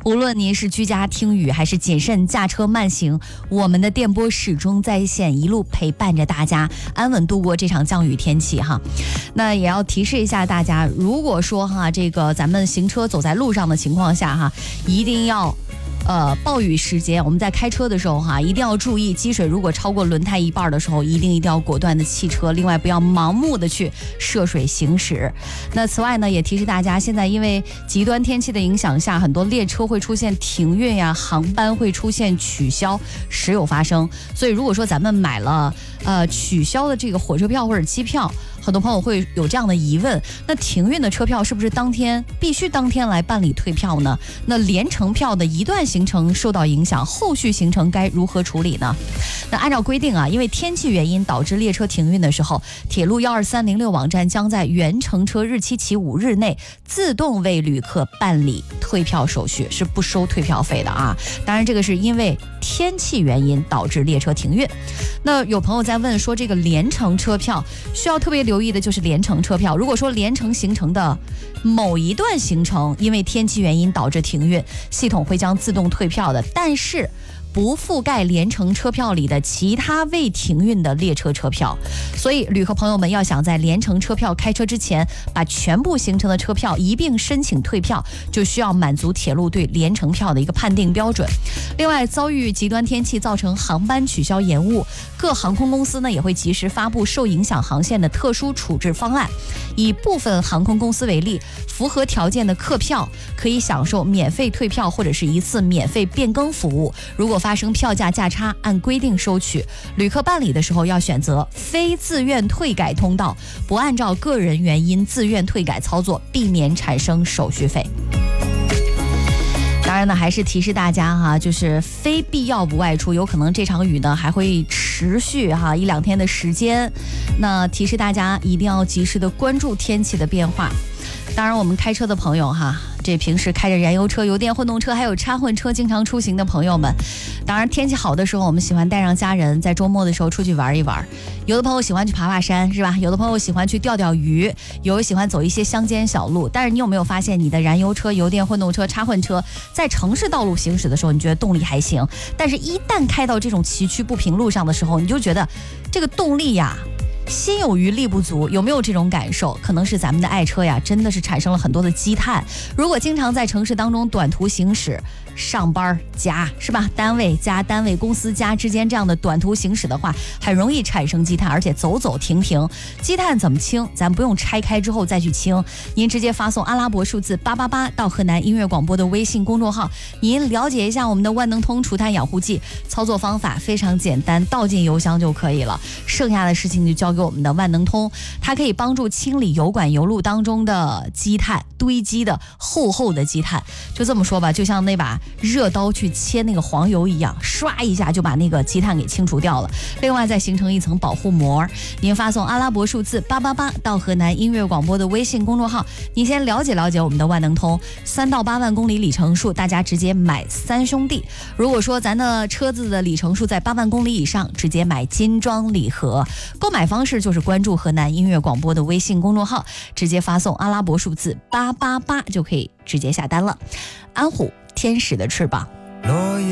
无论您是居家听雨还是谨慎驾车慢行，我们的电波始终在线，一路陪伴着大家安稳度过这场降雨天气哈。那也要提示一下大家，如果说哈这个咱们行车走在路上的情况下哈，一定要暴雨时节，我们在开车的时候哈，一定要注意积水如果超过轮胎一半的时候，一定要果断的弃车。另外，不要盲目的去涉水行驶。那此外呢，也提示大家，现在因为极端天气的影响下，很多列车会出现停运呀，航班会出现取消，时有发生。所以，如果说咱们买了取消的这个火车票或者机票，很多朋友会有这样的疑问，那停运的车票是不是必须当天来办理退票呢？那连程票的一段行程受到影响，后续行程该如何处理呢？那按照规定啊，因为天气原因导致列车停运的时候，铁路12306网站将在原乘车日期起5日内自动为旅客办理退票手续，是不收退票费的啊。当然，这个是因为天气原因导致列车停运。那有朋友在问说，这个连程车票需要特别留意的就是连程车票，如果说连程行程的某一段行程因为天气原因导致停运，系统会将自动退票的，但是不覆盖连程车票里的其他未停运的列车车票。所以旅客朋友们要想在连程车票开车之前把全部行程的车票一并申请退票，就需要满足铁路对连程票的一个判定标准。另外，遭遇极端天气造成航班取消延误，各航空公司呢也会及时发布受影响航线的特殊处置方案。以部分航空公司为例，符合条件的客票可以享受免费退票或者是一次免费变更服务，如果发生票价价差，按规定收取。旅客办理的时候要选择非自愿退改通道，不按照个人原因自愿退改操作，避免产生手续费。当然呢，还是提示大家哈，就是非必要不外出，有可能这场雨呢还会持续哈1-2天的时间。那提示大家一定要及时的关注天气的变化。当然，我们开车的朋友哈，这平时开着燃油车、油电混动车还有插混车经常出行的朋友们，当然天气好的时候，我们喜欢带上家人在周末的时候出去玩一玩。有的朋友喜欢去爬爬山，是吧？有的朋友喜欢去钓钓鱼，有的喜欢走一些乡间小路。但是你有没有发现，你的燃油车、油电混动车、插混车在城市道路行驶的时候，你觉得动力还行，但是一旦开到这种崎岖不平路上的时候，你就觉得这个动力呀心有余力不足。有没有这种感受？可能是咱们的爱车呀真的是产生了很多的积碳。如果经常在城市当中短途行驶，上班加是吧，单位加单位、公司加之间这样的短途行驶的话，很容易产生积碳，而且走走停停。积碳怎么清？咱不用拆开之后再去清，您直接发送阿拉伯数字888到河南音乐广播的微信公众号，您了解一下我们的万能通除碳养护剂，操作方法非常简单，倒进油箱就可以了，剩下的事情就交给我们的万能通，它可以帮助清理油管油路当中的积碳，堆积的厚厚的积碳。就这么说吧，就像那把热刀去切那个黄油一样，刷一下就把那个积碳给清除掉了。另外再形成一层保护膜。您发送阿拉伯数字888到河南音乐广播的微信公众号，您先了解了解我们的万能通，3到8万公里里程数，大家直接买3兄弟。如果说咱的车子的里程数在8万公里以上，直接买金装礼盒。购买方式就是关注河南音乐广播的微信公众号，直接发送阿拉伯数字888就可以直接下单了。安虎天使的翅膀。